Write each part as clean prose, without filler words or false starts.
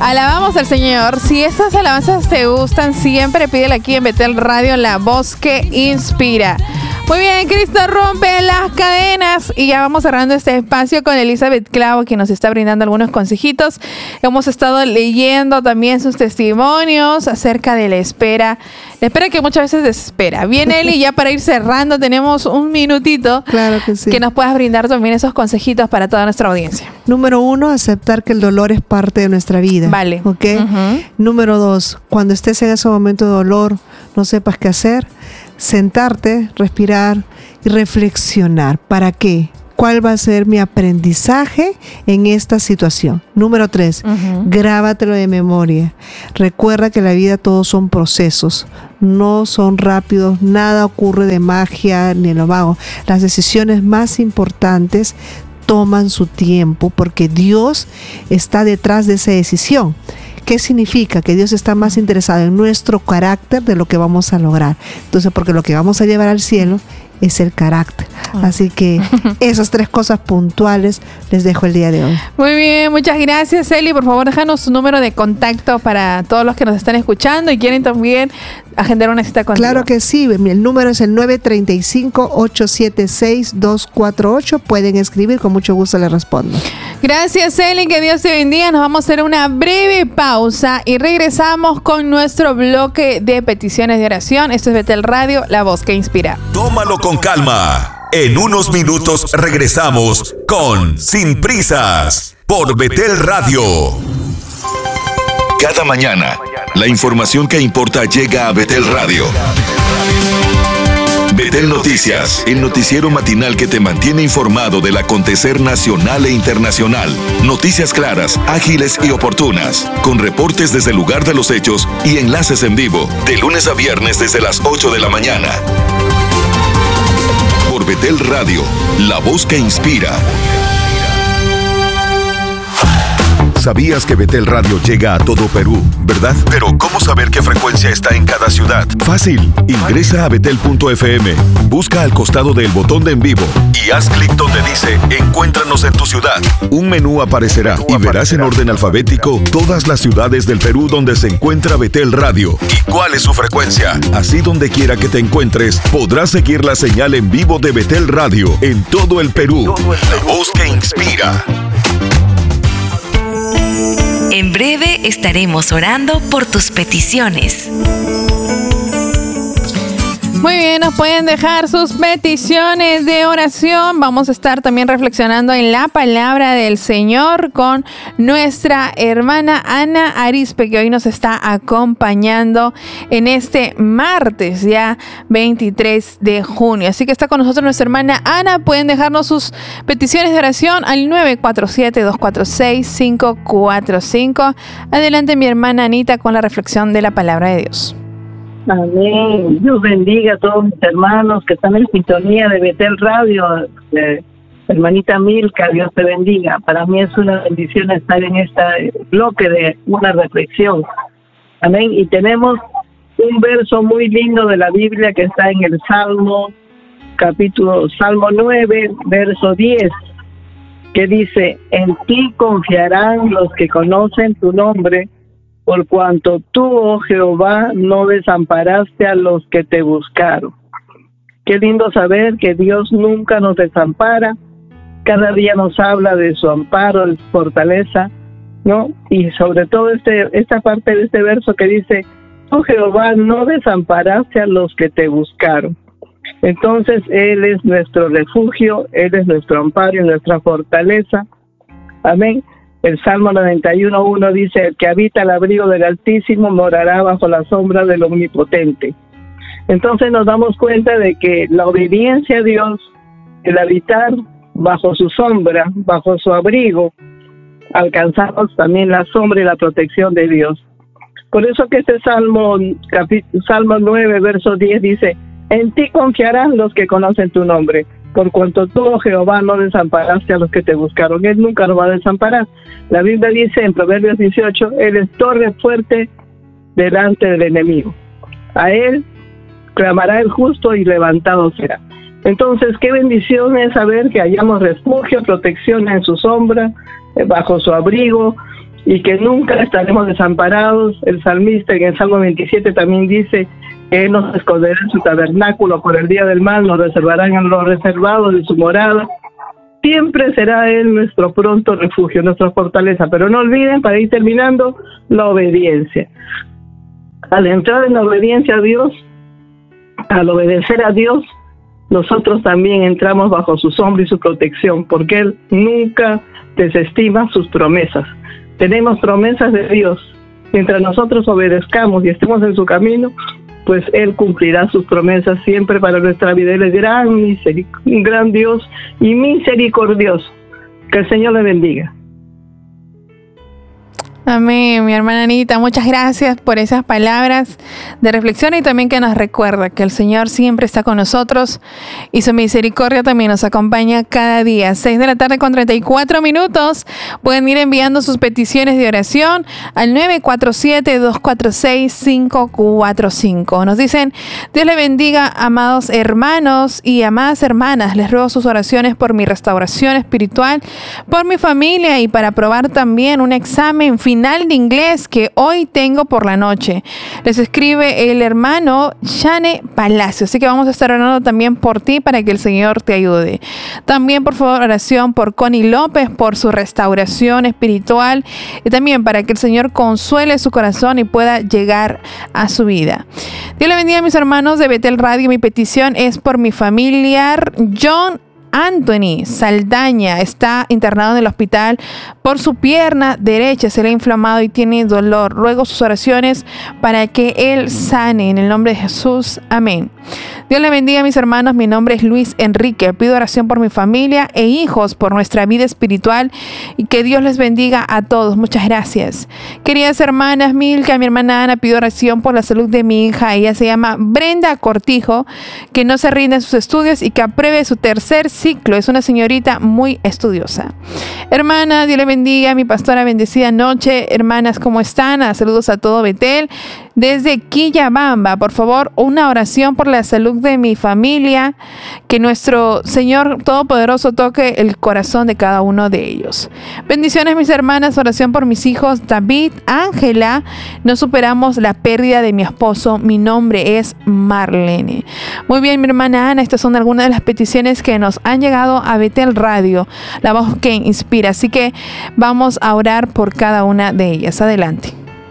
Alabamos al Señor. Si estas alabanzas te gustan, siempre pídele aquí en Betel Radio, la voz que inspira. Muy bien, Cristo rompe las cadenas. Y ya vamos cerrando este espacio con Elizabeth Clavo, que nos está brindando algunos consejitos. Hemos estado leyendo también sus testimonios acerca de la espera. La espera que muchas veces desespera. Bien, Eli, ya para ir cerrando, tenemos un minutito. Claro que sí. Que nos puedas brindar también esos consejitos para toda nuestra audiencia. Número 1, aceptar que el dolor es parte de nuestra vida. Vale. ¿Ok? Número 2, cuando estés en ese momento de dolor, no sepas qué hacer, sentarte, respirar y reflexionar. ¿Para qué? ¿Cuál va a ser mi aprendizaje en esta situación? Número 3, grábatelo de memoria. Recuerda que en la vida todos son procesos, no son rápidos, nada ocurre de magia ni en lo vago. Las decisiones más importantes toman su tiempo porque Dios está detrás de esa decisión. ¿Qué significa? Que Dios está más interesado en nuestro carácter de lo que vamos a lograr. Entonces, porque lo que vamos a llevar al cielo es el carácter. Así que esas 3 cosas puntuales les dejo el día de hoy. Muy bien, muchas gracias, Eli. Por favor, déjanos su número de contacto para todos los que nos están escuchando y quieren también agendar una cita contigo. Claro que sí, el número es el 935-876-248. Pueden escribir, con mucho gusto les respondo. Gracias, Eli, que Dios te bendiga. Nos vamos a hacer una breve pausa y regresamos con nuestro bloque de peticiones de oración. Esto es Betel Radio, la voz que inspira. Tómalo con calma. En unos minutos regresamos con Sin Prisas por Betel Radio. Cada mañana, la información que importa llega a Betel Radio. Betel Noticias, el noticiero matinal que te mantiene informado del acontecer nacional e internacional. Noticias claras, ágiles y oportunas, con reportes desde el lugar de los hechos y enlaces en vivo, de lunes a viernes desde las 8 de la mañana. Por Betel Radio, la voz que inspira. ¿Sabías que Betel Radio llega a todo Perú, verdad? Pero ¿cómo saber qué frecuencia está en cada ciudad? Fácil, ingresa a betel.fm, busca al costado del botón de en vivo y haz clic donde dice Encuéntranos en tu ciudad. Un menú aparecerá y verás en orden alfabético todas las ciudades del Perú donde se encuentra Betel Radio y cuál es su frecuencia. Así, donde quiera que te encuentres, podrás seguir la señal en vivo de Betel Radio en todo el Perú. La voz que inspira. En breve estaremos orando por tus peticiones. Muy bien, nos pueden dejar sus peticiones de oración. Vamos a estar también reflexionando en la palabra del Señor con nuestra hermana Ana Arispe, que hoy nos está acompañando en este martes, ya 23 de junio. Así que está con nosotros nuestra hermana Ana. Pueden dejarnos sus peticiones de oración al 947-246-545. Adelante, mi hermana Anita, con la reflexión de la palabra de Dios. Amén. Dios bendiga a todos mis hermanos que están en sintonía de Betel Radio. Hermanita Milka, Dios te bendiga. Para mí es una bendición estar en este bloque de una reflexión. Amén. Y tenemos un verso muy lindo de la Biblia que está en el Salmo 9, verso 10, que dice: en ti confiarán los que conocen tu nombre, por cuanto tú, oh Jehová, no desamparaste a los que te buscaron. Qué lindo saber que Dios nunca nos desampara. Cada día nos habla de su amparo, de su fortaleza, ¿no? Y sobre todo esta parte de este verso que dice: oh Jehová, no desamparaste a los que te buscaron. Entonces Él es nuestro refugio, Él es nuestro amparo y nuestra fortaleza. Amén. El Salmo 91:1 dice: el que habita al abrigo del Altísimo morará bajo la sombra del Omnipotente. Entonces nos damos cuenta de que la obediencia a Dios, el habitar bajo su sombra, bajo su abrigo, alcanzamos también la sombra y la protección de Dios. Por eso que este Salmo 9, verso 10 dice: en ti confiarán los que conocen tu nombre, por cuanto tú, oh Jehová, no desamparaste a los que te buscaron. Él nunca nos va a desamparar. La Biblia dice en Proverbios 18: Él es torre fuerte delante del enemigo. A Él clamará el justo y levantado será. Entonces, qué bendición es saber que hallamos refugio, protección en su sombra, bajo su abrigo, y que nunca estaremos desamparados. El salmista en el Salmo 27 también dice que Él nos esconderá en su tabernáculo por el día del mal, nos reservará en lo reservado de su morada. Siempre será Él nuestro pronto refugio, nuestra fortaleza. Pero no olviden, para ir terminando, la obediencia. Al entrar en la obediencia a Dios, al obedecer a Dios, nosotros también entramos bajo su sombra y su protección, porque Él nunca desestima sus promesas. Tenemos promesas de Dios. Mientras nosotros obedezcamos y estemos en su camino, pues Él cumplirá sus promesas siempre para nuestra vida. Él es un gran Dios y misericordioso. Que el Señor le bendiga. Amén, mi hermana Anita, muchas gracias por esas palabras de reflexión y también que nos recuerda que el Señor siempre está con nosotros y su misericordia también nos acompaña cada día. 6:34 p.m. Pueden ir enviando sus peticiones de oración al 947-246-545. Nos dicen: Dios le bendiga, amados hermanos y amadas hermanas. Les ruego sus oraciones por mi restauración espiritual, por mi familia y para aprobar también un examen final de inglés que hoy tengo por la noche. Les escribe el hermano Shane Palacio. Así que vamos a estar orando también por ti para que el Señor te ayude. También, por favor, oración por Connie López, por su restauración espiritual y también para que el Señor consuele su corazón y pueda llegar a su vida. Dios le bendiga a mis hermanos de Betel Radio. Mi petición es por mi familiar John Anthony Saldaña. Está internado en el hospital por su pierna derecha, se le ha inflamado y tiene dolor. Ruego sus oraciones para que él sane en el nombre de Jesús. Amén. Dios le bendiga a mis hermanos. Mi nombre es Luis Enrique. Pido oración por mi familia e hijos, por nuestra vida espiritual y que Dios les bendiga a todos. Muchas gracias. Queridas hermanas, Milka, mi hermana Ana, pido oración por la salud de mi hija. Ella se llama Brenda Cortijo, que no se rinde en sus estudios y que apruebe su tercer ciclo. Es una señorita muy estudiosa. Hermana, Dios le bendiga, mi pastora, bendecida noche. Hermanas, ¿cómo están? Saludos a todo Betel. Desde Quillabamba, por favor, una oración por la salud de mi familia, que nuestro Señor Todopoderoso toque el corazón de cada uno de ellos. Bendiciones, mis hermanas, oración por mis hijos David, Ángela. No superamos la pérdida de mi esposo. Mi nombre es Marlene. Muy bien, mi hermana Ana, estas son algunas de las peticiones que nos han llegado a Betel Radio, la voz que inspira. Así que vamos a orar por cada una de ellas. Adelante.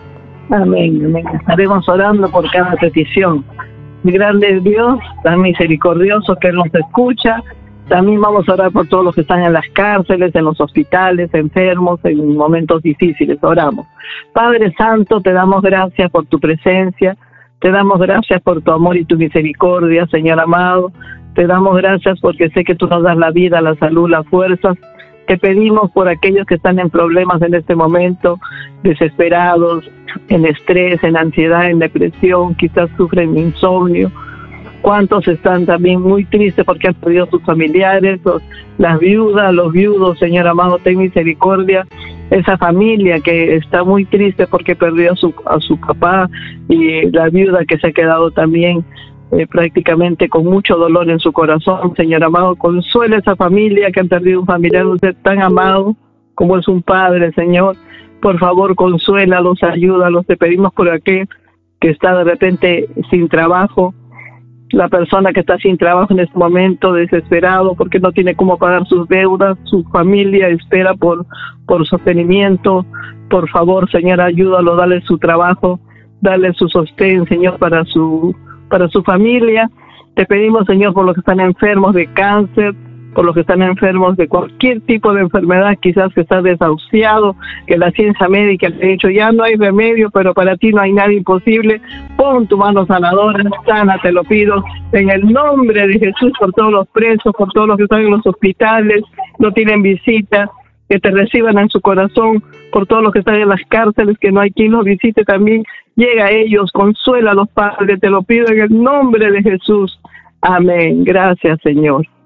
Amén, amén. Estaremos orando por cada petición. Mi grande Dios, tan misericordioso, que nos escucha. También vamos a orar por todos los que están en las cárceles, en los hospitales, enfermos, en momentos difíciles. Oramos. Padre Santo, te damos gracias por tu presencia. Te damos gracias por tu amor y tu misericordia, Señor amado. Te damos gracias porque sé que tú nos das la vida, la salud, las fuerzas. Te pedimos por aquellos que están en problemas en este momento, desesperados, en estrés, en ansiedad, en depresión, quizás sufren insomnio. Cuántos están también muy tristes porque han perdido sus familiares, las viudas, los viudos, Señor amado, ten misericordia. Esa familia que está muy triste porque perdió a su papá, y la viuda que se ha quedado también prácticamente con mucho dolor en su corazón. Señor amado, consuela a esa familia que han perdido un familiar, usted tan amado como es un padre, Señor. Por favor, consuélalos, ayúdalos. Te pedimos por aquel que está de repente sin trabajo, la persona que está sin trabajo en este momento, desesperado porque no tiene cómo pagar sus deudas, su familia espera por sostenimiento. Por favor, Señor, ayúdalo, dale su trabajo, dale su sostén, Señor, para su familia. Te pedimos, Señor, por los que están enfermos de cáncer, por los que están enfermos de cualquier tipo de enfermedad, quizás que está desahuciado, que la ciencia médica le ha dicho ya no hay remedio, pero para ti no hay nada imposible. Pon tu mano sanadora, sana, te lo pido, en el nombre de Jesús, por todos los presos, por todos los que están en los hospitales, no tienen visita, que te reciban en su corazón, por todos los que están en las cárceles, que no hay quien los visite también. Llega a ellos, consuélalos, Padre, te lo pido en el nombre de Jesús. Amén. Gracias, Señor.